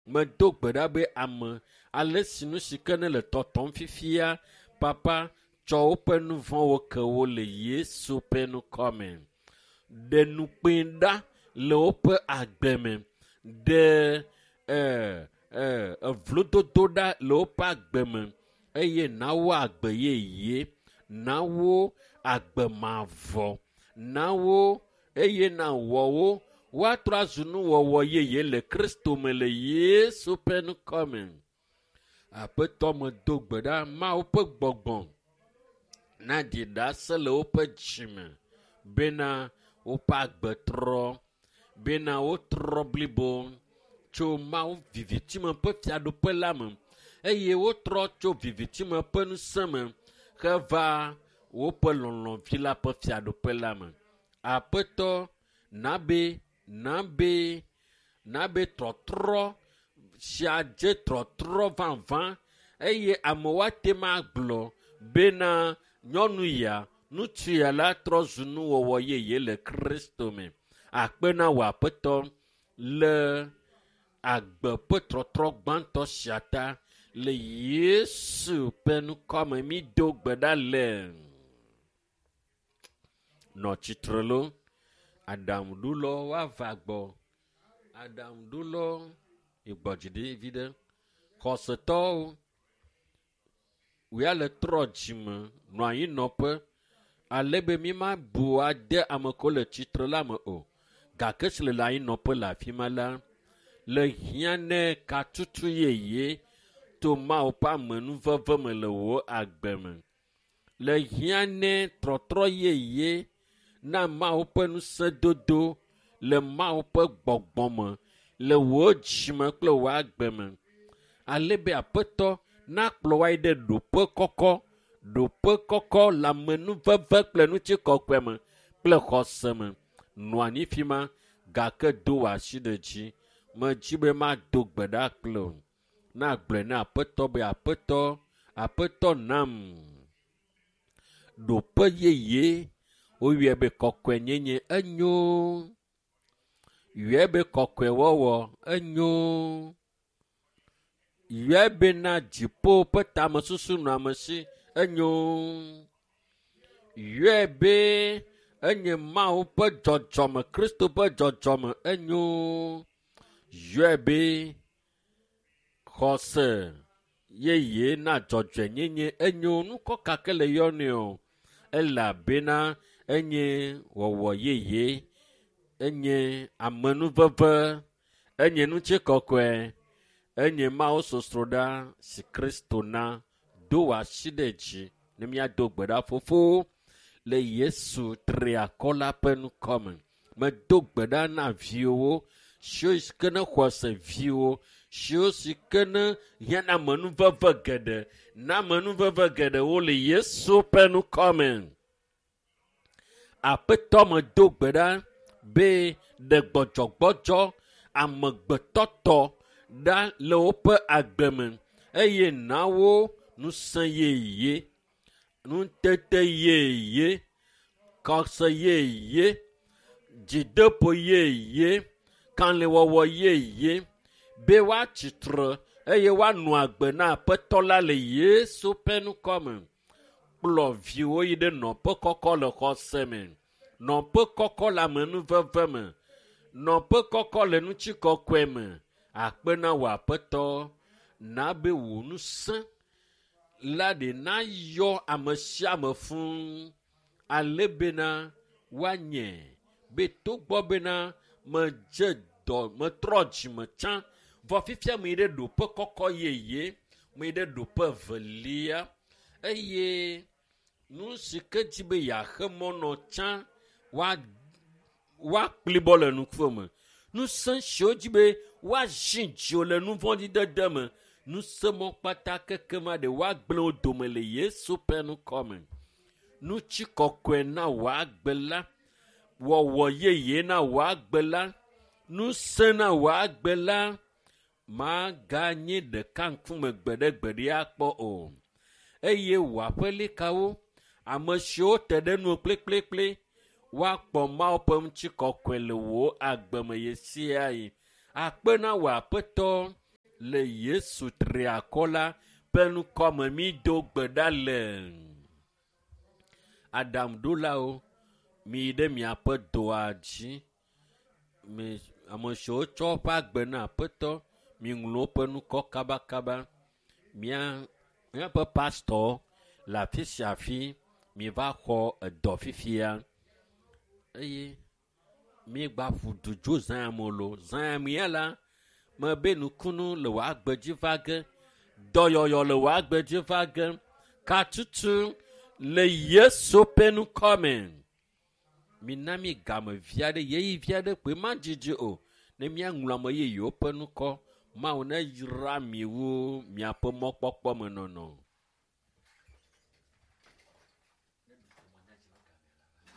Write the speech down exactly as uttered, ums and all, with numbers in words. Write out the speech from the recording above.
me do gbe ɖa be ame ale si nu si ke ne le tɔtɔm fifia papa tsɔ woƒe nu vɔ̃wo ke wo le Yesu ƒe nukɔme. Ɖe nukpẽ ɖa le woƒe agbe me. Ɖe eh, eh, evlododo ɖa le woƒe agbe me eye na wo agbe yeye, na wo agbe mavɔ, na wo eye na wɔwo woatrɔ azu nuwɔwɔ yeye le Kristo me le Yesu ƒe nukɔme. Aƒetɔ me do gbe ɖa Mawu ƒe gbɔgbɔ na ɖi ɖase le woƒe dzime bena woƒe agbe trɔ, bena wotrɔ blibo tso Mawu vivitime ƒe fiaɖuƒe la me eye wotrɔ tso vivitime ƒe ŋusẽ me heva woƒe lɔlɔ̃vi la ƒe fiaɖuƒe la me. Aƒetɔ na be na be na be trɔtrɔ sia dze trɔtrɔ vavã eye amewo ate ma gblɔ bena nyɔnu ya ŋutsu ya la trɔ zu nuwɔwɔ yeye le Kristo me. Akpe na wò Aƒetɔ le agbe ƒe trɔtrɔ gbãtɔ sia ta le Yesu ƒe nukɔme mi do gbe ɖa le. Nɔ tsitre lo, aɖaŋuɖulɔ woava gbɔ, aɖaŋuɖulɔ igbɔdzi ɖi vi ɖe, xɔsetɔwo woya le trɔ dzime nɔ anyinɔƒe ale be mi ma bu ade ame ko le tsitre la me o, gake si le le anyinɔƒe le afi ma la le hiã ne katutu yeye to Mawu ƒe amenuveve me le wò agbe me, le hiã ne trɔtrɔ yeye na Mawu ƒe ŋusẽdodo le Mawu ƒe gbɔgbɔ me le wò dzime kple wò agbe me, ale be Aƒetɔ na kplɔ wa yi ɖe ɖoƒe kɔkɔ, ɖoƒe kɔkɔ le amenuveve kple ŋutikɔkɔe me kple xɔse me. Nɔ anyi fi ma gake do wò asi ɖe dzi, medzi be mado gbe ɖa kple o. Na gblɔe na Aƒetɔ be Aƒetɔ, Aƒetɔ nam ɖoƒe yeye woyɔe be kɔkɔe nyenye enyo, yɔe be kɔkɔe wɔwɔ enyo, yɔe be na dziƒo ƒe tamesusu nɔ ame si enyo, yɔe be enye Mawu ƒe dzɔdzɔme, Kristo ƒe dzɔdzɔme enyo, yɔe be xɔse yeye na dzɔdzɔe nyenye enyo. Nukɔ kake le yɔnɛ o elabena enye wɔwɔ yeye, enye amenuveve, enye ŋutikɔkɔe, enye Mawu sosroɖa si Kristo na. Do wò asi ɖe dzi ne míado gbe ɖa Fofo le Yesu triakɔ la ƒe nukɔme. Medo gbe ɖa na viwo siwo si ke ne xɔse viwo, siwo si ke ne hiãna amenuveve geɖe, na amenuveve geɖewo le Yesu ƒe nukɔme. Aƒetɔ medo gbe ɖa be ɖe gbɔdzɔgbɔdzɔ amegbetɔtɔ ɖa le woƒe agbe me eye na wo ŋusẽ yeye, nutete yeye, kɔse yeye, dzideƒo yeye, kalẽwɔwɔ yeye, be woatsitre eye woanɔ agbe na Aƒetɔ la le Yesu ƒe nukɔme. Kplɔ viwo yi ɖe nɔƒe kɔkɔ le xɔse me, nɔƒe kɔkɔ le amenuveve me, nɔƒe kɔkɔ le ŋutikɔkɔe me. Akpe na wò Aƒetɔ, na be wò ŋusẽ la ɖe na yɔ ame sia ame fũu ale bena woanye be togbɔ bena medze dɔ metrɔ dzime tsã vɔ fifia me yi ɖe ɖoƒe kɔkɔ yeye, me yi ɖe ɖoƒe evelia eye nu si ke dzi be yeaxe mɔnɔ tsã woakpli bɔ le nukuo me. Ŋusẽ siwo dzi be woazi dziwo le nu vɔ̃ɖi dede me, ŋusẽ mɔ kpata keke ma ɖe woagblẽ wo dome le Yesu ƒe nukɔme. Ŋutikɔkɔe na wò agbe la, wɔwɔ yeye na wò agbe la, ŋusẽ na wò agbe la, maganye ɖeka ŋkume gbeɖe gbeɖe akpɔ o. Eye wò aƒelikawo, ame siwo te ɖe nu kplekplekple, woakpɔ Mawu ƒe ŋutikɔkɔe le wò agbe me ye sia yi. Akpe na wò Aƒetɔ le Yesu triakola penu comme mi do gbedale. Adam doulao mi de mi ape doadji mi amosho chopa gbena peto mi nglo penu ko kaba kaba mia mia pe pastor la fisiafi mi va ko do fifia eye mi gba fudu jo zan molo zan mi ala me be nu kunu le wa gbeji vage doyoyo le wa gbeji vage ka tutu le Yesu penu komen mi na mi game viade ye viade pe ma jiji o ne mi angula mo ye yo penu ko ma ona yira mi wo mi apo mokpokpo me nono